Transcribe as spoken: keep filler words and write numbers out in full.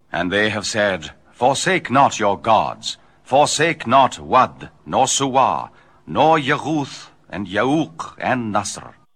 And they have said, Forsake not your gods, forsake not Wad, nor Suwa, nor Yeguth, and Yauq, and Nasr.